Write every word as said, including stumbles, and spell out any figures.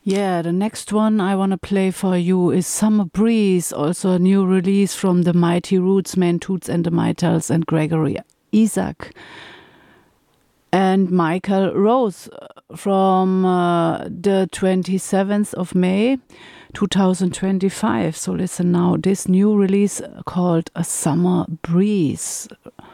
Yeah, the next one I want to play for you is Summer Breeze, also a new release from the Mighty Rootsmen, Toots and the Maytals, and Gregory Isaac and Michael Rose from uh, the twenty-seventh of May two thousand twenty-five. So listen now, this new release called A Summer Breeze.